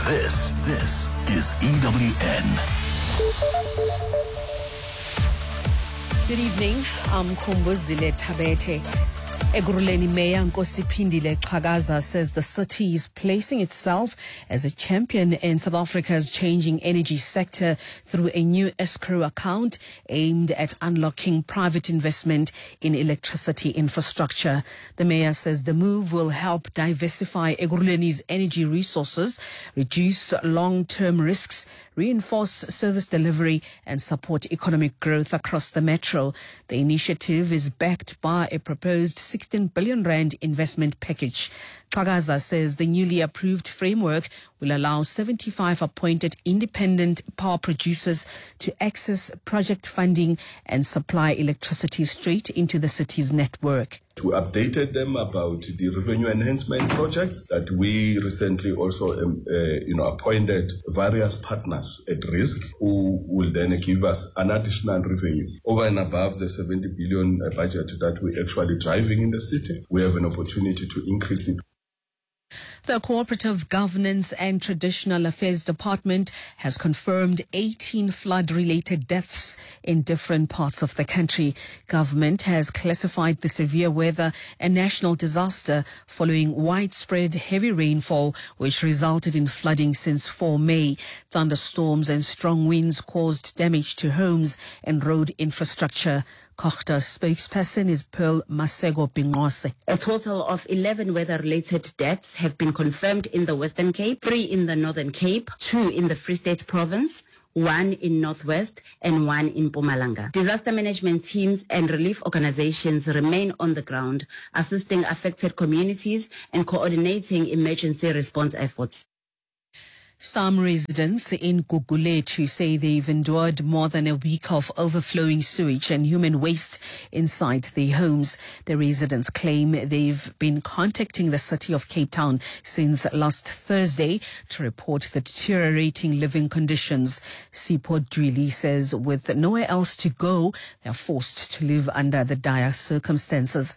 This is EWN. Good evening, I'm Kumbuzile Tabete. Ekurhuleni Mayor Nkosiphindile Qhakaza says the city is placing itself as a champion in South Africa's changing energy sector through a new escrow account aimed at unlocking private investment in electricity infrastructure. The mayor says the move will help diversify Ekurhuleni's energy resources, reduce long-term risks, reinforce service delivery and support economic growth across the metro. The initiative is backed by a proposed 16 billion rand investment package. Qhakaza says the newly approved framework will allow 75 appointed independent power producers to access project funding and supply electricity straight into the city's network. We updated them about the revenue enhancement projects that we recently also appointed various partners at risk who will then give us an additional revenue. Over and above the 70 billion budget that we're actually driving in the city, we have an opportunity to increase it. The Cooperative Governance and Traditional Affairs Department has confirmed 18 flood-related deaths in different parts of the country. Government has classified the severe weather a national disaster following widespread heavy rainfall, which resulted in flooding since 4 May. Thunderstorms and strong winds caused damage to homes and road infrastructure. Cochta spokesperson is Pearl Masego Bingose. A total of 11 weather-related deaths have been confirmed in the Western Cape, 3 in the Northern Cape, 2 in the Free State Province, 1 in Northwest and 1 in Mpumalanga. Disaster management teams and relief organizations remain on the ground, assisting affected communities and coordinating emergency response efforts. Some residents in Gugulethu say they've endured more than a week of overflowing sewage and human waste inside their homes. The residents claim they've been contacting the city of Cape Town since last Thursday to report the deteriorating living conditions. Sipho Dwili says with nowhere else to go, they're forced to live under the dire circumstances.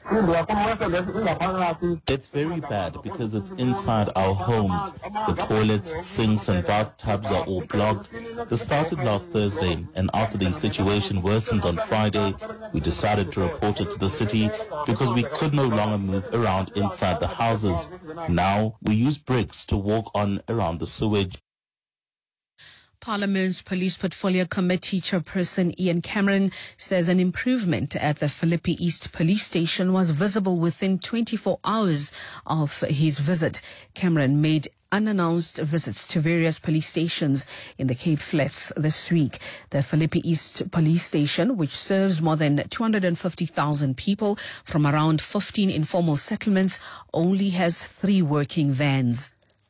It's very bad because it's inside our homes. The toilets, sinks and bathtubs are all blocked. This started last Thursday, and after the situation worsened on Friday, we decided to report it to the city because we could no longer move around inside the houses. Now we use bricks to walk on around the sewage. Parliament's Police Portfolio Committee Chairperson Ian Cameron says an improvement at the Philippi East Police Station was visible within 24 hours of his visit. Cameron made unannounced visits to various police stations in the Cape Flats this week. The Philippi East Police Station, which serves more than 250,000 people from around 15 informal settlements, only has 3 working vans.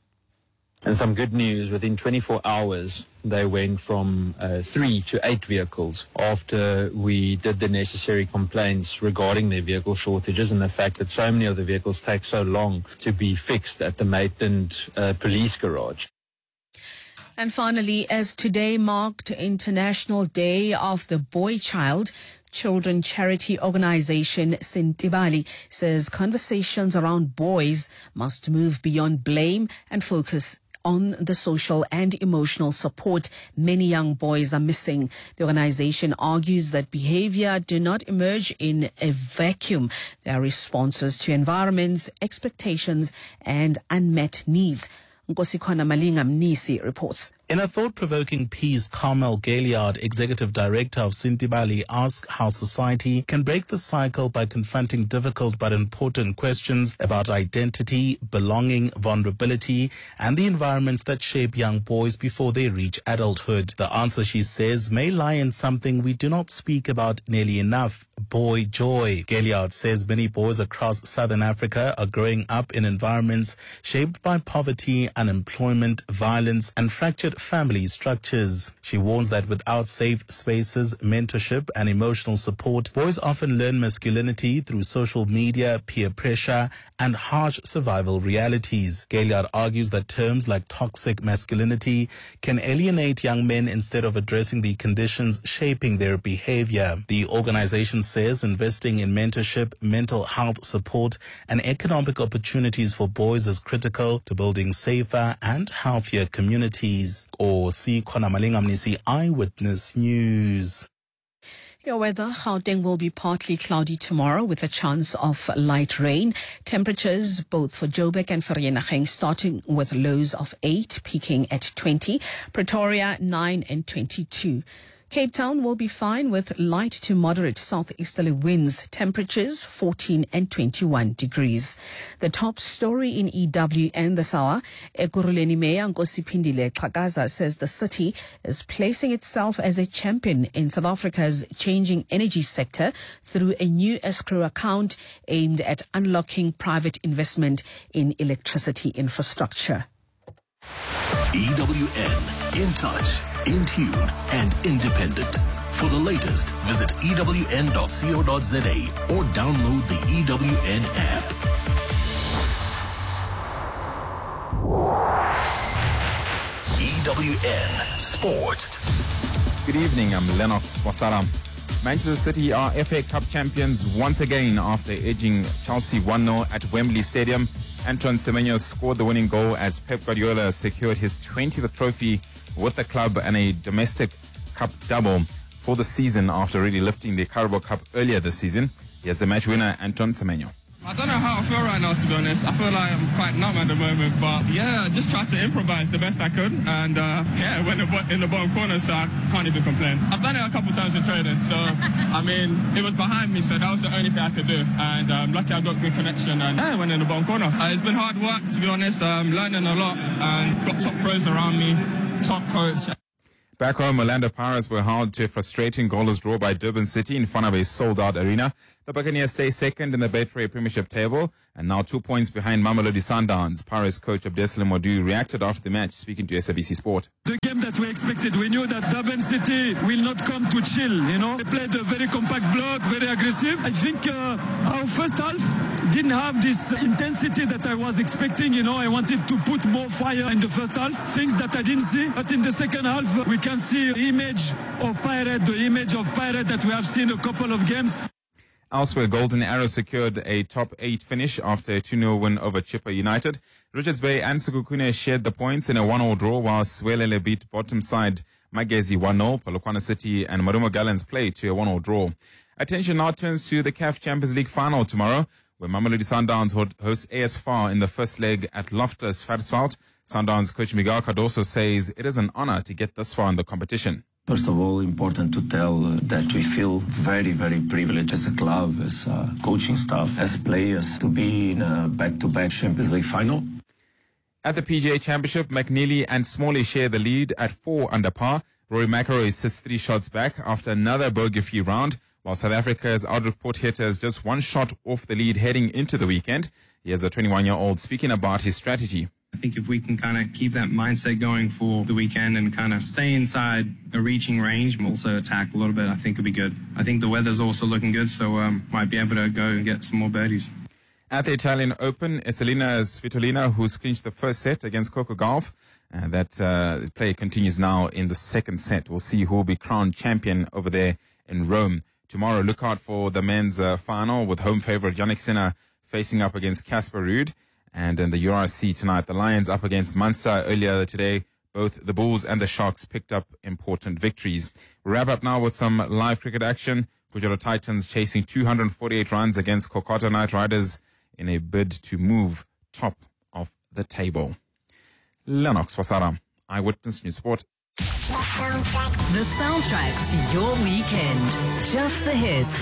And some good news, within 24 hours, they went from 3 to 8 vehicles after we did the necessary complaints regarding their vehicle shortages and the fact that so many of the vehicles take so long to be fixed at the Maitland police garage. And finally, as today marked International Day of the Boy Child, children charity organization Sintibali says conversations around boys must move beyond blame and focus on the social and emotional support many young boys are missing. The organization argues that behavior do not emerge in a vacuum. They are responses to environments, expectations, and unmet needs. Nkosikhona Malinga Mnisi reports. In a thought-provoking piece, Carmel Gaillard, Executive Director of Sintibali, asked how society can break the cycle by confronting difficult but important questions about identity, belonging, vulnerability, and the environments that shape young boys before they reach adulthood. The answer, she says, may lie in something we do not speak about nearly enough: boy joy. Gaillard says many boys across Southern Africa are growing up in environments shaped by poverty, unemployment, violence, and fractured family structures. She warns that without safe spaces, mentorship and emotional support, boys often learn masculinity through social media, peer pressure and harsh survival realities. Gaillard argues that terms like toxic masculinity can alienate young men instead of addressing the conditions shaping their behavior. The organization says investing in mentorship, mental health support and economic opportunities for boys is critical to building safer and healthier communities. Khona Malingamnisi, Eyewitness News. Your weather, Gauteng will be partly cloudy tomorrow with a chance of light rain. Temperatures both for Joburg and Vereeniging starting with lows of 8, peaking at 20. Pretoria 9 and 22. Cape Town will be fine with light to moderate southeasterly winds, temperatures 14 and 21 degrees. The top story in EWN this hour, Ekurhuleni Mayor Nkosipindile Xhakaza says the city is placing itself as a champion in South Africa's changing energy sector through a new escrow account aimed at unlocking private investment in electricity infrastructure. EWN, in touch, in tune and independent. For the latest, visit ewn.co.za or download the EWN app. EWN Sport. Good evening, I'm Lennox Wasara. Manchester City are FA Cup champions once again after edging Chelsea 1-0 at Wembley Stadium. Antoine Semenyo scored the winning goal as Pep Guardiola secured his 20th trophy with the club and a domestic cup double for the season after already lifting the Carabao Cup earlier this season. Here's the match winner, Antoine Semenyo. I don't know how I feel right now, to be honest. I feel like I'm quite numb at the moment, but yeah, just tried to improvise the best I could, and yeah, went in the bottom corner, so I can't even complain. I've done it a couple times in training, so I mean, it was behind me, so that was the only thing I could do, and I'm lucky I got good connection, and yeah, I went in the bottom corner. It's been hard work, to be honest. I'm learning a lot, and got top pros around me, top coach. Back home, Orlando Pirates were held to a frustrating goalless draw by Durban City in front of a sold-out arena. The Buccaneers stay second in the Betway Premiership table and now 2 points behind Mamelodi Sundowns. Pirates coach Abdeslam Modu reacted after the match, speaking to SABC Sport. The game that we expected, we knew that Durban City will not come to chill, you know. They played a very compact block, very aggressive. I think our first half didn't have this intensity that I was expecting, you know. I wanted to put more fire in the first half, things that I didn't see. But in the second half, we can see the image of Pirate that we have seen a couple of games. Elsewhere, Golden Arrow secured a top 8 finish after a 2-0 win over Chippa United. Richards Bay and Sekhukhune shared the points in a 1-1 draw, while Swelele beat bottom side Magezi 1-0. Polokwane City and Marumo Gallants played to a 1-1 draw. Attention now turns to the CAF Champions League final tomorrow, where Mamelodi Sundowns host AS FAR in the first leg at Loftus Versfeld. Sundowns coach Miguel Cardoso says it is an honor to get this far in the competition. First of all, important to tell that we feel very, very privileged as a club, as coaching staff, as players, to be in a back-to-back Champions League final. At the PGA Championship, McNeely and Smalley share the lead at 4 under par. Rory McIlroy sits 3 shots back after another bogey-free round, while South Africa's Aldrich Potgieter is just 1 shot off the lead heading into the weekend. Here's a 21-year-old speaking about his strategy. I think if we can kind of keep that mindset going for the weekend and kind of stay inside a reaching range and also attack a little bit, I think it'll be good. I think the weather's also looking good, so might be able to go and get some more birdies. At the Italian Open, it's Elina Svitolina who's clinched the first set against Coco Gauff. That play continues now in the second set. We'll see who will be crowned champion over there in Rome. Tomorrow, look out for the men's final with home favorite Jannik Sinner facing up against Casper Ruud. And in the URC tonight, the Lions up against Munster earlier today. Both the Bulls and the Sharks picked up important victories. We wrap up now with some live cricket action. Gujarat Titans chasing 248 runs against Kolkata Knight Riders in a bid to move top of the table. Lennox Wasara, Eyewitness News Sport. The soundtrack to your weekend. Just the hits.